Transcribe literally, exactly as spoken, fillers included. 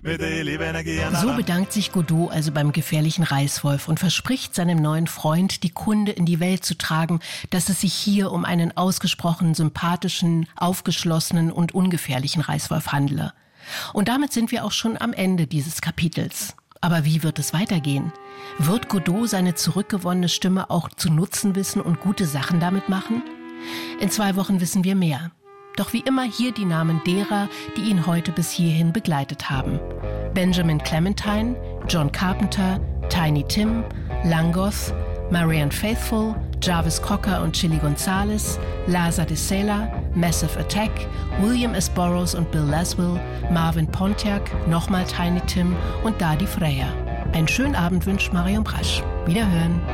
So bedankt sich Godot also beim gefährlichen Reißwolf und verspricht seinem neuen Freund, die Kunde in die Welt zu tragen, dass es sich hier um einen ausgesprochen sympathischen, aufgeschlossenen und ungefährlichen Reißwolf handele. Und damit sind wir auch schon am Ende dieses Kapitels. Aber wie wird es weitergehen? Wird Godot seine zurückgewonnene Stimme auch zu nutzen wissen und gute Sachen damit machen? In zwei Wochen wissen wir mehr. Doch wie immer hier die Namen derer, die ihn heute bis hierhin begleitet haben. Benjamin Clementine, John Carpenter, Tiny Tim, Langoth, Marianne Faithfull, Jarvis Cocker und Chili Gonzalez, Laza de Sela, Massive Attack, William S. Burroughs und Bill Laswell, Marvin Pontiac, nochmal Tiny Tim und Dadi Freya. Einen schönen Abend wünscht Marion Brasch. Wiederhören.